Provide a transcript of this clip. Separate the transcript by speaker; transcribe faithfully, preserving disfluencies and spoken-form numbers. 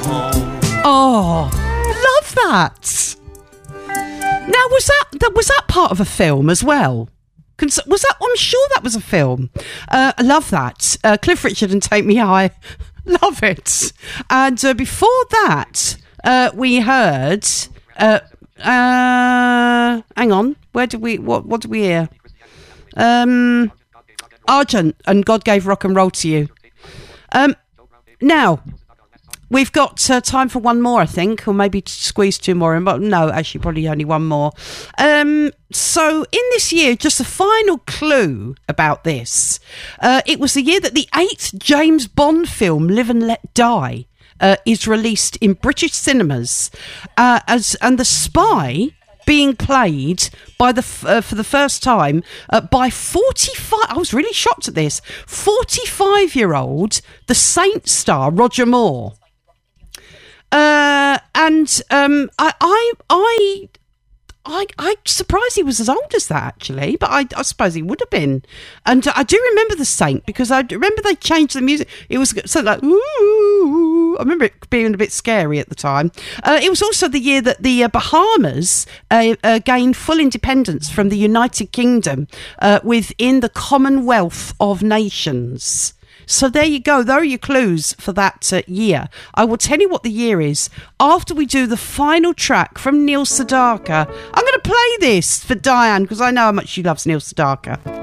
Speaker 1: Oh, love that. Now, was that, that was that part of a film as well? Cons- Was that? I'm sure that was a film. Uh, I love that. Uh, Cliff Richard and Take Me High. Love it. And uh, before that, uh, we heard. Uh, uh, hang on. Where did we? What? What did we hear? Um, Argent and God Gave Rock and Roll to You. Um, now. We've got uh, time for one more, I think, or maybe squeeze two more in, but no, actually probably only one more. Um, so in this year, just a final clue about this. Uh, it was the year that the eighth James Bond film, Live and Let Die, uh, is released in British cinemas, uh, as and the spy being played by the f- uh, for the first time uh, by forty-five. I was really shocked at this. forty-five-year-old The Saint star Roger Moore. Uh, and um, I, I, I, I, I'm surprised he was as old as that, actually. But I, I suppose he would have been. And I do remember The Saint because I remember they changed the music. It was something like ooh. I remember it being a bit scary at the time. Uh, it was also the year that the uh, Bahamas uh, uh, gained full independence from the United Kingdom uh, within the Commonwealth of Nations. So there you go. There are your clues for that uh, year. I will tell you what the year is after we do the final track from Neil Sedaka. I'm going to play this for Diane because I know how much she loves Neil Sedaka.